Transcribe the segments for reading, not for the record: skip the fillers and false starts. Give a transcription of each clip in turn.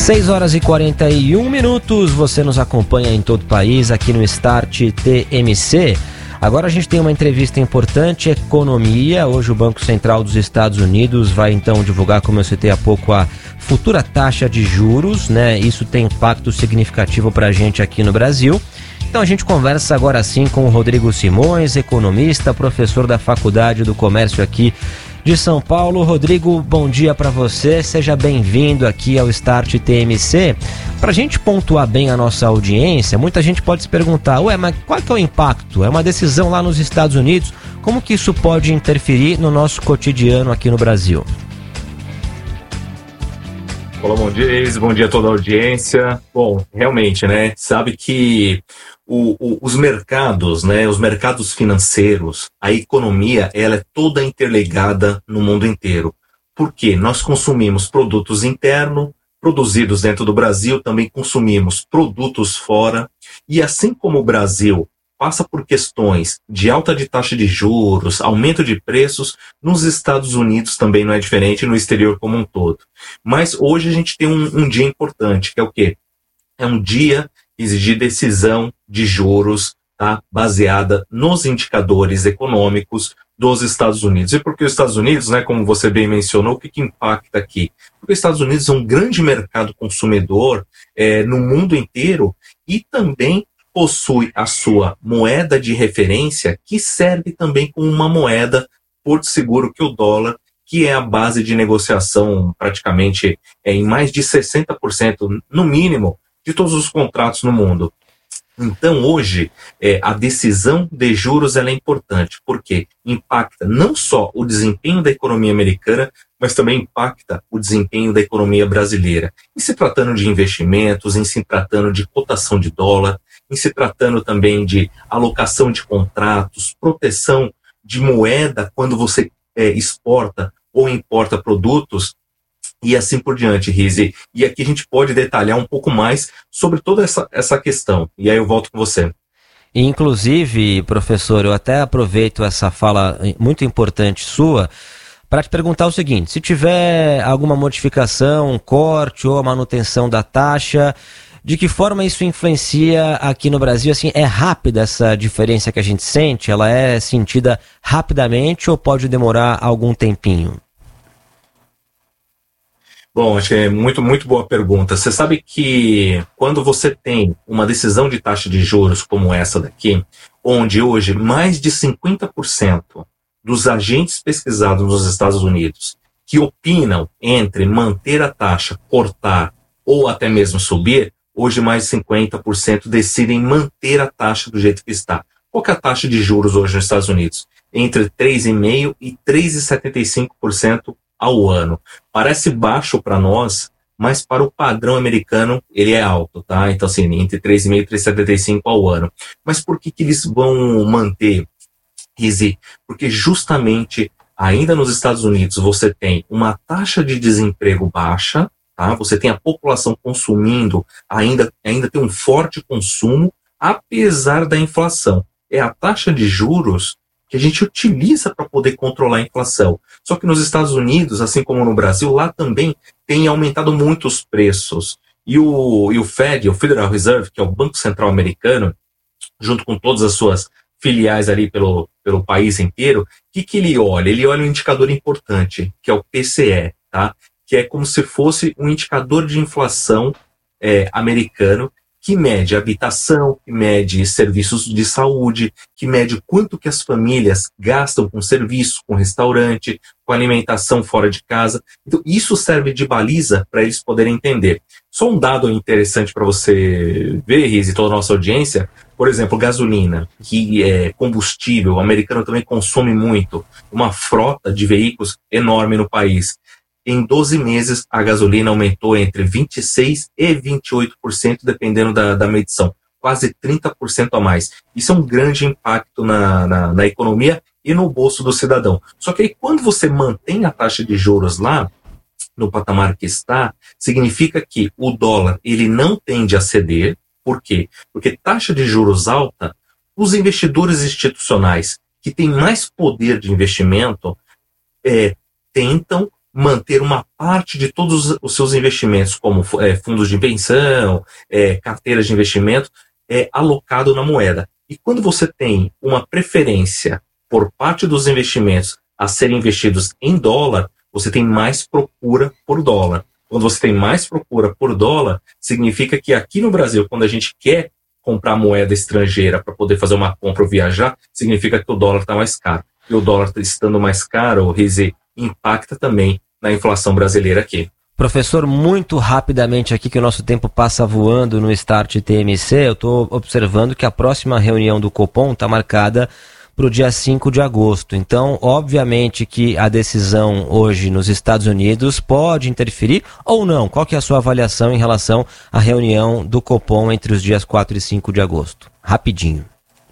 6h41, você nos acompanha em todo o país, aqui no Start TMC. Agora a gente tem uma entrevista importante, economia. Hoje o Banco Central dos Estados Unidos vai então divulgar, como eu citei há pouco, a futura taxa de juros, né? Isso tem impacto significativo para a gente aqui no Brasil. Então a gente conversa agora sim com o Rodrigo Simões, economista, professor da Faculdade do Comércio aqui de São Paulo. Rodrigo, bom dia para você, seja bem-vindo aqui ao Start TMC. Para a gente pontuar bem a nossa audiência, muita gente pode se perguntar, mas qual que é o impacto? É uma decisão lá nos Estados Unidos, como que isso pode interferir no nosso cotidiano aqui no Brasil? Olá, bom dia, Elis, bom dia a toda a audiência. Bom, realmente, né, sabe que os mercados, né, os mercados financeiros, a economia, ela é toda interligada no mundo inteiro. Por quê? Nós consumimos produtos internos, produzidos dentro do Brasil, também consumimos produtos fora, e assim como o Brasil passa por questões de alta de taxa de juros, aumento de preços, nos Estados Unidos também não é diferente, no exterior como um todo. Mas hoje a gente tem um dia importante, que é o quê? É um dia de decisão de juros, tá? Baseada nos indicadores econômicos dos Estados Unidos. E por que os Estados Unidos, né, como você bem mencionou, o que impacta aqui? Porque os Estados Unidos é um grande mercado consumidor no mundo inteiro e também possui a sua moeda de referência, que serve também como uma moeda porto seguro que o dólar, que é a base de negociação praticamente em mais de 60%, no mínimo, de todos os contratos no mundo. Então, hoje, a decisão de juros ela é importante, porque impacta não só o desempenho da economia americana, mas também impacta o desempenho da economia brasileira. Em se tratando de investimentos, em se tratando de cotação de dólar, em se tratando também de alocação de contratos, proteção de moeda quando você exporta ou importa produtos, e assim por diante, Rize. E aqui a gente pode detalhar um pouco mais sobre toda essa questão. E aí eu volto com você. Inclusive, professor, eu até aproveito essa fala muito importante sua para te perguntar o seguinte: se tiver alguma modificação, um corte ou a manutenção da taxa, de que forma isso influencia aqui no Brasil? Assim, é rápida essa diferença que a gente sente? Ela é sentida rapidamente ou pode demorar algum tempinho? Bom, acho que é muito boa pergunta. Você sabe que quando você tem uma decisão de taxa de juros como essa daqui, onde hoje mais de 50% dos agentes pesquisados nos Estados Unidos que opinam entre manter a taxa, cortar ou até mesmo subir, hoje mais de 50% decidem manter a taxa do jeito que está. Qual que é a taxa de juros hoje nos Estados Unidos? Entre 3,5% e 3,75% ao ano. Parece baixo para nós, mas para o padrão americano ele é alto, tá? Então, assim, entre 3,5% e 3,75% ao ano. Mas por que eles vão manter, Rize? Porque justamente, ainda nos Estados Unidos, você tem uma taxa de desemprego baixa, tá? Você tem a população consumindo, ainda tem um forte consumo, apesar da inflação. É a taxa de juros que a gente utiliza para poder controlar a inflação. Só que nos Estados Unidos, assim como no Brasil, lá também tem aumentado muito os preços. E o Fed, o Federal Reserve, que é o Banco Central americano, junto com todas as suas filiais ali pelo país inteiro, o que ele olha? Ele olha um indicador importante, que é o PCE, tá? Que é como se fosse um indicador de inflação americano, que mede habitação, que mede serviços de saúde, que mede quanto que as famílias gastam com serviço, com restaurante, com alimentação fora de casa. Então, isso serve de baliza para eles poderem entender. Só um dado interessante para você ver, Riz, e toda a nossa audiência, por exemplo, gasolina, que é combustível, o americano também consome muito, uma frota de veículos enorme no país. Em 12 meses, a gasolina aumentou entre 26% e 28%, dependendo da medição. Quase 30% a mais. Isso é um grande impacto na economia e no bolso do cidadão. Só que aí, quando você mantém a taxa de juros lá, no patamar que está, significa que o dólar ele não tende a ceder. Por quê? Porque taxa de juros alta, os investidores institucionais que têm mais poder de investimento tentam manter uma parte de todos os seus investimentos, como fundos de pensão, carteiras de investimento, alocado na moeda. E quando você tem uma preferência por parte dos investimentos a serem investidos em dólar, você tem mais procura por dólar. Quando você tem mais procura por dólar, significa que aqui no Brasil, quando a gente quer comprar moeda estrangeira para poder fazer uma compra ou viajar, significa que o dólar está mais caro. E o dólar estando mais caro, Rizzi, impacta também na inflação brasileira aqui. Professor, muito rapidamente aqui, que o nosso tempo passa voando no Start TMC, eu estou observando que a próxima reunião do Copom está marcada para o dia 5 de agosto. Então, obviamente que a decisão hoje nos Estados Unidos pode interferir ou não. Qual que é a sua avaliação em relação à reunião do Copom entre os dias 4 e 5 de agosto? Rapidinho.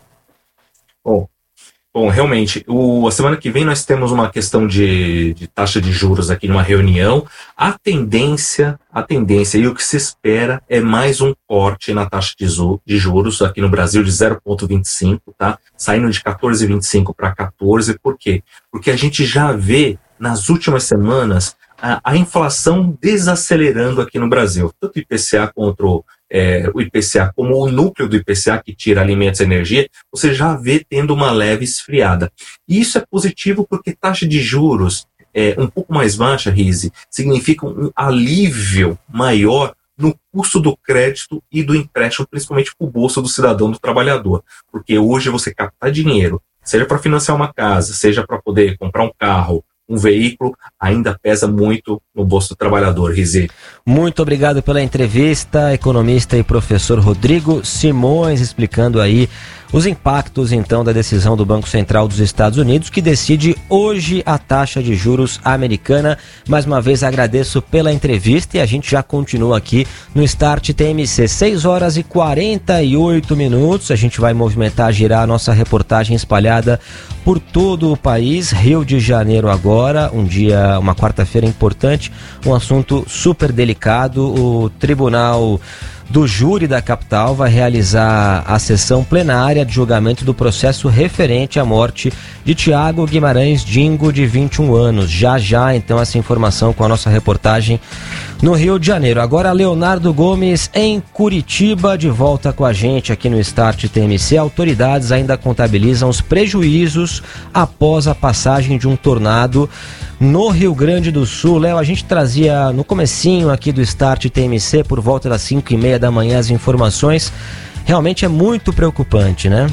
Bom, realmente, a semana que vem nós temos uma questão de taxa de juros aqui numa reunião. A tendência e o que se espera é mais um corte na taxa de juros aqui no Brasil de 0,25, tá? Saindo de 14,25 para 14. Por quê? Porque a gente já vê nas últimas semanas a inflação desacelerando aqui no Brasil. Tanto o IPCA contra o IPCA, como o núcleo do IPCA, que tira alimentos e energia, você já vê tendo uma leve esfriada. E isso é positivo porque taxa de juros um pouco mais baixa, Rizzi, significa um alívio maior no custo do crédito e do empréstimo, principalmente para o bolso do cidadão, do trabalhador. Porque hoje você captar dinheiro, seja para financiar uma casa, seja para poder comprar um carro, um veículo, ainda pesa muito no bolso do trabalhador, Rizzi. Muito obrigado pela entrevista, economista e professor Rodrigo Simões, explicando aí os impactos, então, da decisão do Banco Central dos Estados Unidos, que decide hoje a taxa de juros americana. Mais uma vez agradeço pela entrevista e a gente já continua aqui no Start TMC. 6 horas e 48 minutos. A gente vai movimentar, girar a nossa reportagem espalhada por todo o país. Rio de Janeiro agora, uma quarta-feira importante, um assunto super delicado. O Tribunal do Júri da capital vai realizar a sessão plenária de julgamento do processo referente à morte de Tiago Guimarães Dingo, de 21 anos. Já, então, essa informação com a nossa reportagem no Rio de Janeiro. Agora, Leonardo Gomes, em Curitiba, de volta com a gente aqui no Start TMC. Autoridades ainda contabilizam os prejuízos após a passagem de um tornado no Rio Grande do Sul. Léo, a gente trazia no comecinho aqui do Start TMC, por volta das 5h30 da manhã, as informações. Realmente é muito preocupante, né?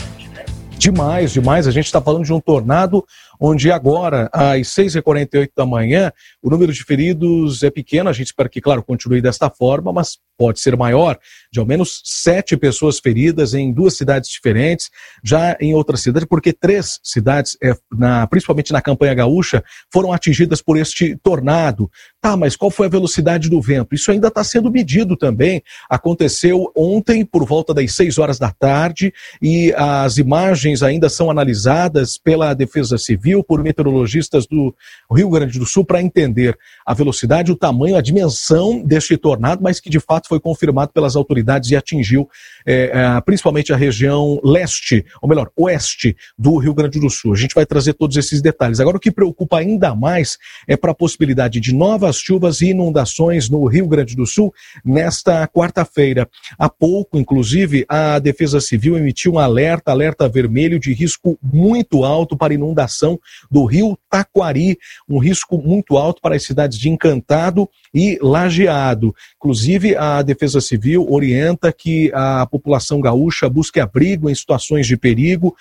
Demais. A gente está falando de um tornado onde agora, às 6h48 da manhã, o número de feridos é pequeno. A gente espera que, claro, continue desta forma, mas pode ser maior, de ao menos 7 pessoas feridas em 2 cidades diferentes, já em outras cidades, porque 3 cidades, principalmente na campanha gaúcha, foram atingidas por este tornado. Tá, mas qual foi a velocidade do vento? Isso ainda está sendo medido também. Aconteceu ontem, por volta das 6 horas da tarde, e as imagens ainda são analisadas pela Defesa Civil, por meteorologistas do Rio Grande do Sul, para entender a velocidade, o tamanho, a dimensão deste tornado, mas que de fato foi confirmado pelas autoridades e atingiu principalmente a região leste, ou melhor, oeste do Rio Grande do Sul. A gente vai trazer todos esses detalhes. Agora, o que preocupa ainda mais é para a possibilidade de novas chuvas e inundações no Rio Grande do Sul nesta quarta-feira. Há pouco, inclusive, a Defesa Civil emitiu um alerta vermelho de risco muito alto para inundação do rio Taquari, um risco muito alto para as cidades de Encantado e Lajeado. Inclusive, a Defesa Civil orienta que a população gaúcha busque abrigo em situações de perigo,